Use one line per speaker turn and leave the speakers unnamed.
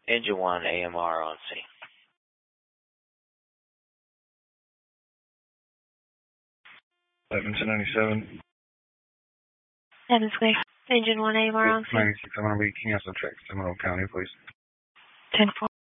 Engine 1 AMR on scene.
$11.97.
Seven Square. Engine 1 AMR on scene.
96. I'm going to be canceling tracks. Seminole County, please.
10-4.